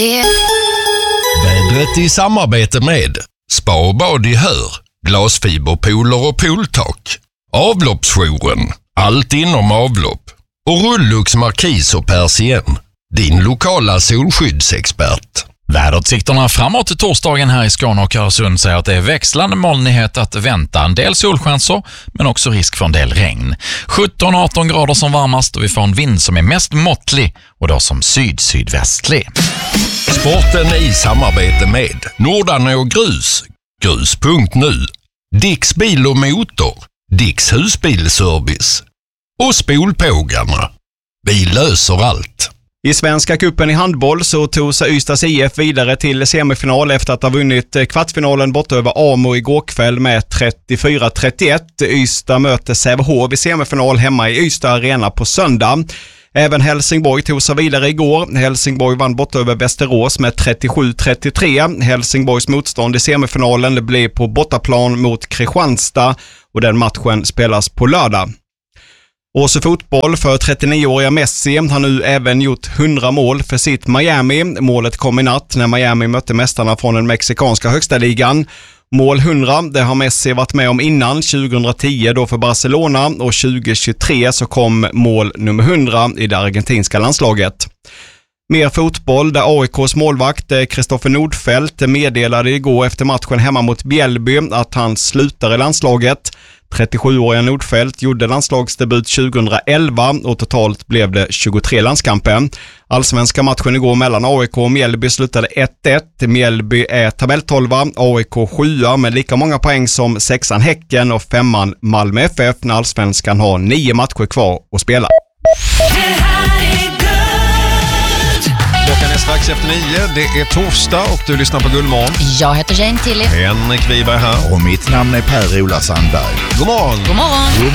Vädret i samarbete med Spa och bad i Hör, glasfiberpooler och pooltak, avloppsjouren, allt inom avlopp och Rullux Markis och Persien, din lokala solskyddsexpert. Väderutsikterna framåt till torsdagen här i Skåne och Öresund säger att det är växlande molnighet att vänta, en del solchanser men också risk för en del regn. 17-18 grader som varmast och vi får en vind som är mest måttlig och då som syd-sydvästlig. Sporten i samarbete med Nordarne och Grus, grus.nu, Dicks bil och motor, Dicks husbilservice och Spolpågarna. Vi löser allt. I Svenska cupen i handboll så tog sig Ystads IF vidare till semifinal efter att ha vunnit kvartsfinalen borta över Amo igår kväll med 34-31. Ystad möter Sävehof i semifinal hemma i Ystad Arena på söndag. Även Helsingborg tog sig vidare igår. Helsingborg vann borta över Västerås med 37-33. Helsingborgs motstånd i semifinalen blev på bortaplan mot Kristianstad och den matchen spelas på lördag. Åse fotboll för 39-åriga Messi har nu även gjort 100 mål för sitt Miami. Målet kom i natt när Miami mötte mästarna från den mexikanska högsta ligan. Mål 100, det har Messi varit med om innan, 2010 då för Barcelona, och 2023 så kom mål nummer 100 i det argentinska landslaget. Mer fotboll där AIKs målvakt Kristoffer Nordfeldt meddelade igår efter matchen hemma mot Bjällby att han slutar i landslaget. 37-åriga Nordfeldt gjorde landslagsdebut 2011 och totalt blev det 23 landskamper. Allsvenska matchen igår mellan AIK och Mjällby slutade 1-1. Mjällby är tabelltolva, AIK 7 med lika många poäng som 6an Häcken och 5an Malmö FF när allsvenskan har 9 matcher kvar att spela. Klockan är strax efter 9, det är torsdag och du lyssnar på Gullmorgon. Jag heter Jane Tilly. Henrik Wiberg här. Och mitt namn är Per-Ola Sandberg. God morgon. God morgon.